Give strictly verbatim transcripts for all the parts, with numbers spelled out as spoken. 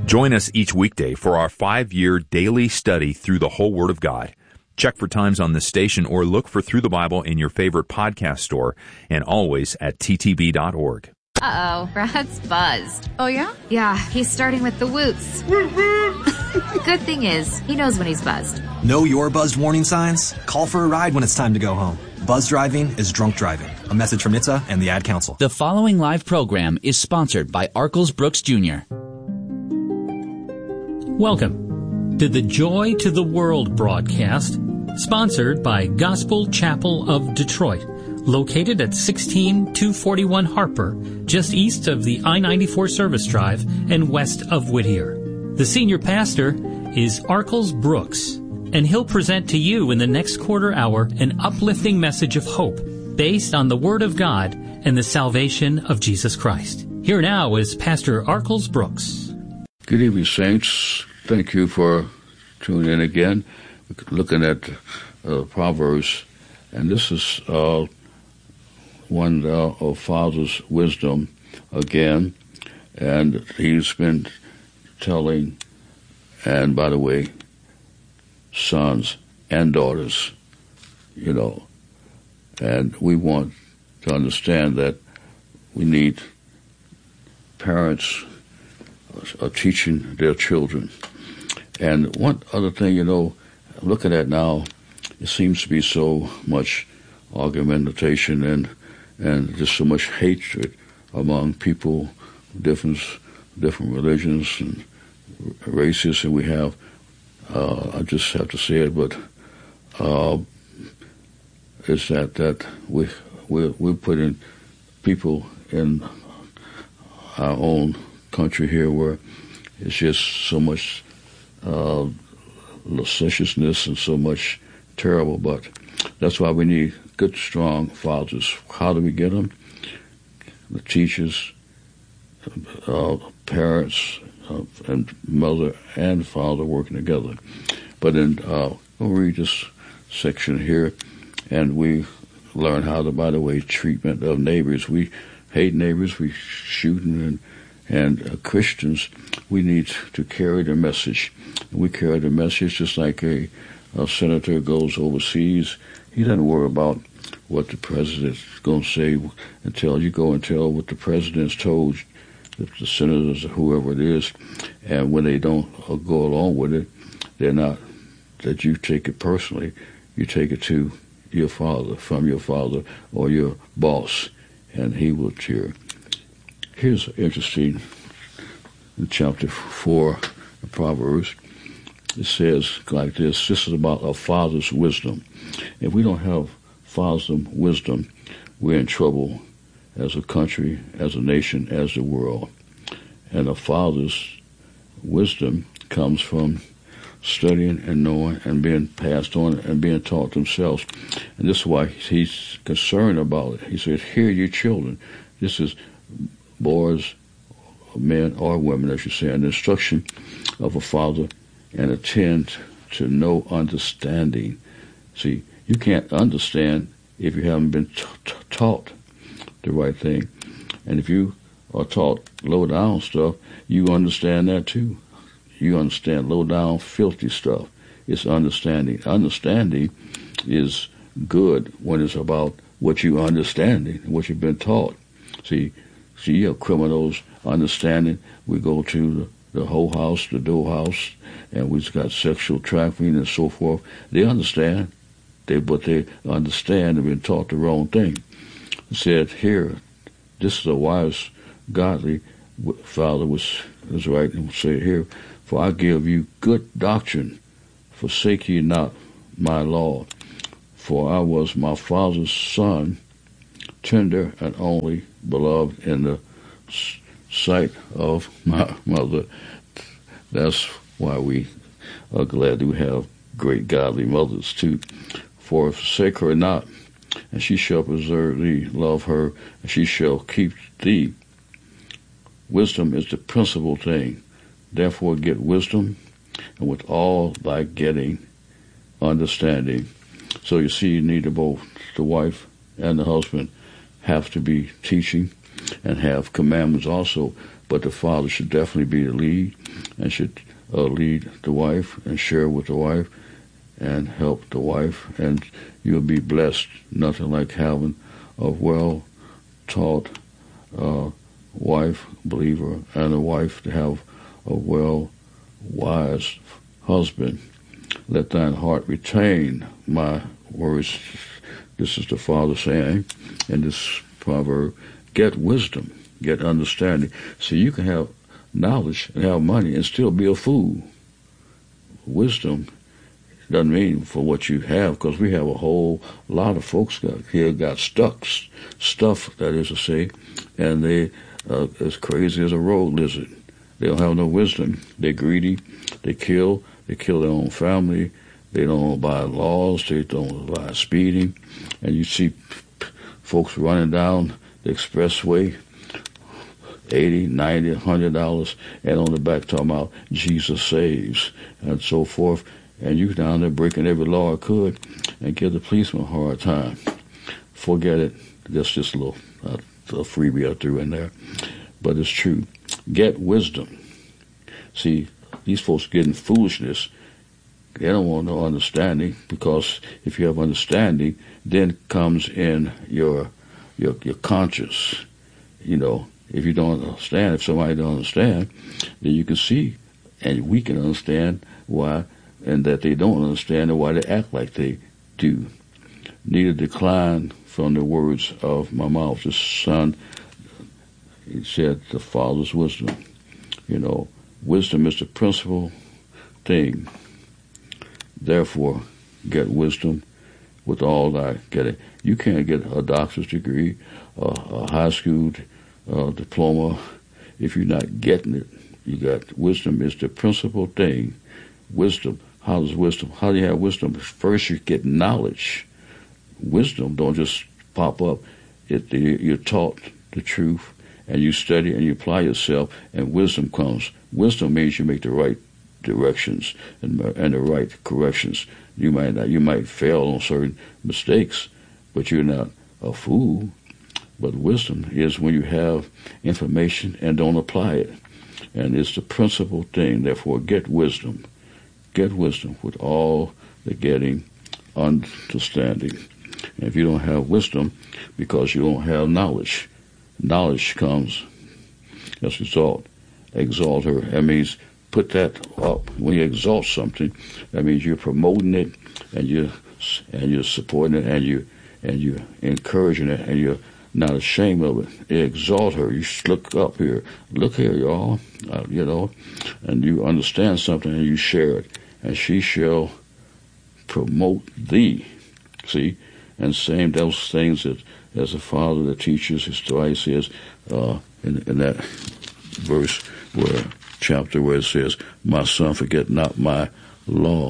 Join us each weekday for our five-year daily study through the whole Word of God. Check for times on this station or look for Through the Bible in your favorite podcast store and always at t t b dot org. Uh-oh, Brad's buzzed. Oh, yeah? Yeah, he's starting with the woots. Good thing is, he knows when he's buzzed. Know your buzzed warning signs? Call for a ride when it's time to go home. Buzz driving is drunk driving. A message from N H T S A and the Ad Council. The following live program is sponsored by Arkels Brooks Junior Welcome to the Joy to the World broadcast, sponsored by Gospel Chapel of Detroit, located at sixteen two forty-one Harper, just east of the I ninety-four Service Drive and west of Whittier. The senior pastor is Arkels Brooks, and he'll present to you in the next quarter hour an uplifting message of hope based on the Word of God and the salvation of Jesus Christ. Here now is Pastor Arkels Brooks. Good evening, saints. Thank you for tuning in again. We're looking at uh, Proverbs, and this is uh, one uh, of Father's wisdom again, and he's been telling, and by the way, sons and daughters, you know, and we want to understand that we need parents are teaching their children. And one other thing, you know, looking at now, it seems to be so much argumentation and and just so much hatred among people, different different religions and races, and we have, uh, I just have to say it, but uh, it's that that we we we're putting people in our own country here where it's just so much uh, licentiousness and so much terrible, but that's why we need good, strong fathers. How do we get them? The teachers, uh, parents, uh, and mother and father working together. But then uh, we'll read this section here, and we learn how to, by the way, treatment of neighbors. We hate neighbors, we shooting, and And uh, Christians, we need to carry the message. We carry the message just like a, a senator goes overseas. He doesn't worry about what the president's going to say until you go and tell what the president's told the, the senators or whoever it is. And when they don't uh, go along with it, they're not, that you take it personally. You take it to your father, from your father or your boss, and he will cheer. Here's interesting, in chapter four of Proverbs, it says like this, this is about a father's wisdom. If we don't have father's wisdom, we're in trouble as a country, as a nation, as the world. And a father's wisdom comes from studying and knowing and being passed on and being taught themselves. And this is why he's concerned about it. He said, hear your children. This is boys, men or women, I should say, an instruction of a father, and attend to no understanding. See, you can't understand if you haven't been t- t- taught the right thing. And if you are taught low-down stuff, you understand that too. You understand low-down, filthy stuff. It's understanding. Understanding is good when it's about what you understanding, what you've been taught. See, See, you have criminals understanding. We go to the, the whole house, the dough house, and we've got sexual trafficking and so forth. They understand, they but they understand they've been taught the wrong thing. It said here, this is a wise, godly father was, was right and say here, for I give you good doctrine, forsake ye not my law. For I was my father's son, tender and only, beloved in the sight of my mother. That's why we are glad to have great godly mothers too. For forsake her not, and she shall preserve thee. Love her, and she shall keep thee. Wisdom is the principal thing. Therefore get wisdom, and with all thy getting, understanding. So you see, you need to both the wife and the husband have to be teaching and have commandments also but the father should definitely be the lead and should uh, lead the wife and share with the wife and help the wife, and you'll be blessed. Nothing like having a well-taught uh, wife, believer, and a wife to have a well, wise husband. Let thine heart retain my words. This is the Father saying in this proverb, get wisdom, get understanding. So you can have knowledge and have money and still be a fool. Wisdom doesn't mean for what you have, because we have a whole lot of folks got, here got stuck, stuff, that is to say, and they uh, as crazy as a road lizard. They don't have no wisdom. They're greedy. They kill. They kill their own family. They don't abide laws. They don't abide speeding. And you see folks running down the expressway, eighty, ninety, one hundred dollars, and on the back talking about Jesus saves and so forth. And you down there breaking every law I could and give the policeman a hard time. Forget it. That's just a little uh, a freebie I threw in there. But it's true. Get wisdom. See, these folks getting foolishness. They don't want no understanding, because if you have understanding, then comes in your your your conscience. You know, if you don't understand, if somebody don't understand, then you can see, and we can understand why, and that they don't understand and why they act like they do. Neither decline from the words of my mouth. The son, he said, the Father's wisdom. You know, wisdom is the principal thing. Therefore, get wisdom with all thy getting. You can't get a doctor's degree, uh, a high school uh, diploma, if you're not getting it. You got wisdom is the principal thing. Wisdom. How does wisdom? How do you have wisdom? First, you get knowledge. Wisdom don't just pop up. It, you're taught the truth, and you study and you apply yourself, and wisdom comes. Wisdom means you make the right directions and, and the right corrections. You might not, you might fail on certain mistakes, but you're not a fool. But wisdom is when you have information and don't apply it, and it's the principal thing. Therefore, get wisdom. Get wisdom with all the getting understanding. And if you don't have wisdom, because you don't have knowledge, knowledge comes as a result. Exalt her. That means put that up. When you exalt something, that means you're promoting it, and you and you're supporting it, and you and you're encouraging it, and you're not ashamed of it. You exalt her. You look up here. Look here, y'all. Uh, you know, and you understand something, and you share it, and she shall promote thee. See, and same those things that as a father that teaches his wife says uh, in, in that verse where chapter where it says, "My son, forget not my law,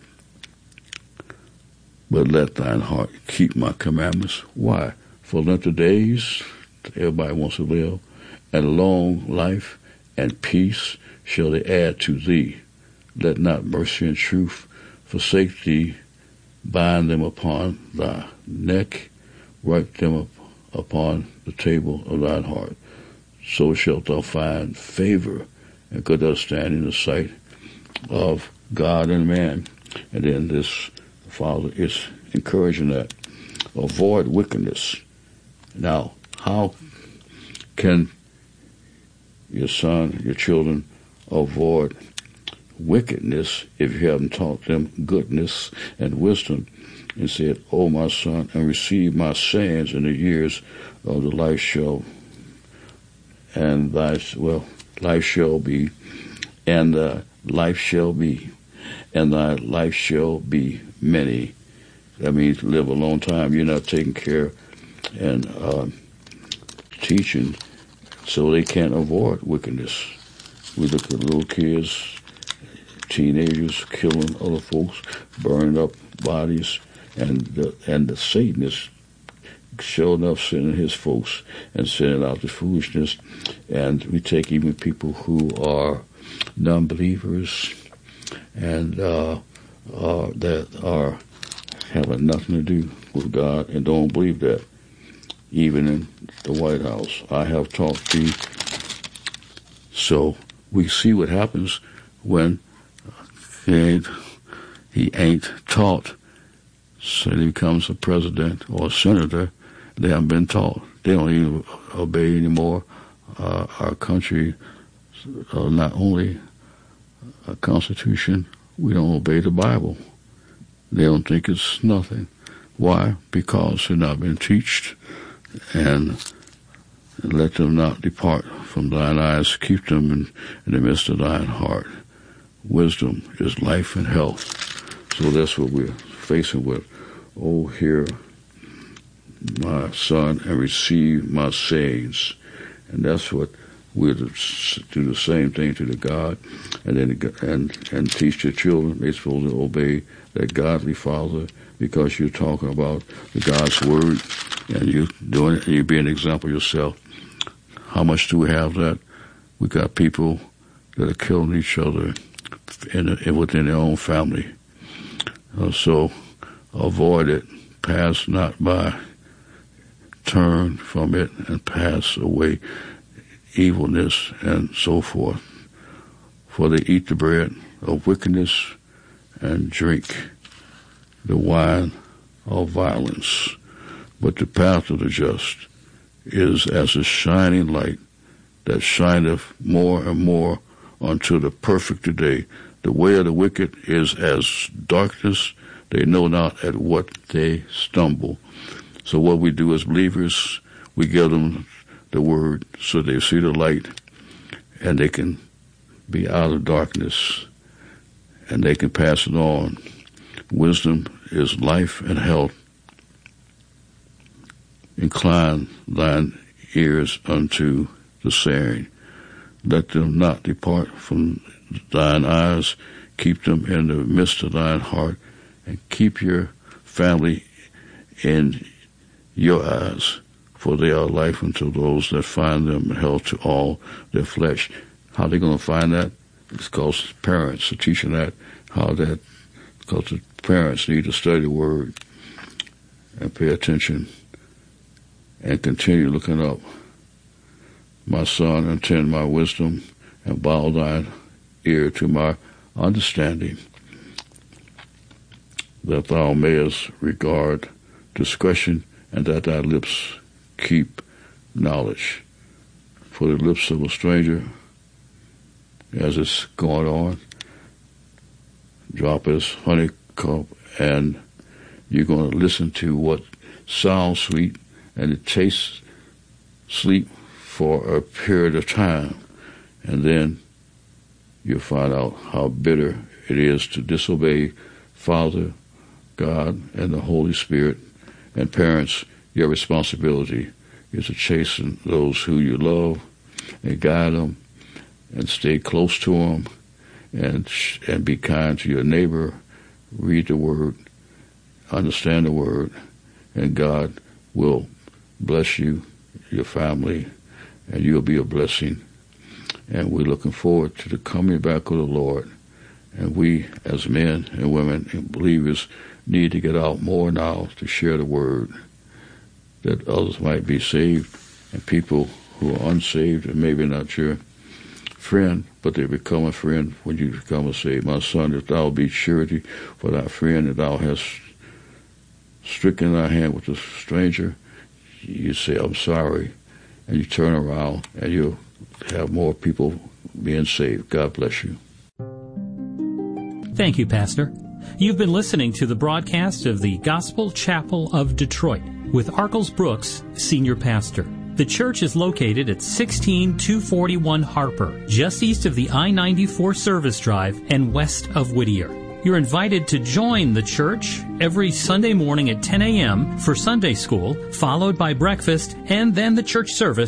but let thine heart keep my commandments." Why? For length of days, everybody wants to live, and long life and peace shall they add to thee. Let not mercy and truth forsake thee. Bind them upon thy neck, write them up upon the table of thine heart. So shalt thou find favor and good understanding in the sight of God and man. And then this Father is encouraging that. Avoid wickedness. Now, how can your son, your children, avoid wickedness if you haven't taught them goodness and wisdom? And said, "O my son, and receive my sayings in the years of the life shall, and thy, well, life shall be, and uh, life shall be, and thy life shall be many." That means live a long time. You're not taking care and uh, teaching, so they can't avoid wickedness. We look at little kids, teenagers killing other folks, burning up bodies, and the, and the Satanists sure enough sending his folks and sending out the foolishness. And we take even people who are non-believers and uh, uh, that are having nothing to do with God and don't believe that. Even in the White House, I have taught the So we see what happens when he ain't, he ain't taught. So he becomes a president or a senator. They haven't been taught. They don't even obey anymore. Uh, our country, uh, not only a constitution, we don't obey the Bible. They don't think it's nothing. Why? Because they've not been taught. And let them not depart from thine eyes. Keep them in, in the midst of thine heart. Wisdom is life and health. So that's what we're facing with. Oh, hear my son and receive my sayings. And that's what we'll do, the same thing to the God, and then and and teach your children they're supposed to obey that godly father, because you're talking about the God's word, and you're doing it, and you be an example yourself. How much do we have that? We got people that are killing each other in, in within their own family. Uh, so avoid it, pass not by, turn from it, and pass away evilness and so forth. For they eat the bread of wickedness and drink the wine of violence. But the path of the just is as a shining light that shineth more and more unto the perfect day. The way of the wicked is as darkness. They know not at what they stumble. So what we do as believers, we give them the word so they see the light, and they can be out of darkness, and they can pass it on. Wisdom is life and health. Incline thine ears unto the saying. Let them not depart from thine eyes. Keep them in the midst of thine heart, and keep your family in your eyes, for they are life unto those that find them, and health to all their flesh. How are they going to find that? It's because parents are teaching that, how that, because the parents need to study the word and pay attention and continue looking up. My son, attend my wisdom, and bow thine ear to my understanding, that thou mayest regard discretion, and that thy lips keep knowledge. For the lips of a stranger, as it's going on, drop as honeycomb, and you're going to listen to what sounds sweet, and it tastes sweet for a period of time, and then you'll find out how bitter it is to disobey Father, God, and the Holy Spirit. And parents, your responsibility is to chasten those who you love and guide them and stay close to them, and and be kind to your neighbor. Read the word, understand the word, and God will bless you, your family, and you'll be a blessing. And we're looking forward to the coming back of the Lord. And we, as men and women and believers, need to get out more now to share the word, that others might be saved, and people who are unsaved and maybe not your friend, but they become a friend when you become a saved. My son, if thou be surety for thy friend, that thou hast stricken thy hand with a stranger, you say, I'm sorry, and you turn around, and you'll have more people being saved. God bless you. Thank you, Pastor. You've been listening to the broadcast of the Gospel Chapel of Detroit with Arkels Brooks, Senior Pastor. The church is located at sixteen two forty-one Harper, just east of the I ninety-four Service Drive and west of Whittier. You're invited to join the church every Sunday morning at ten a.m. for Sunday school, followed by breakfast, and then the church service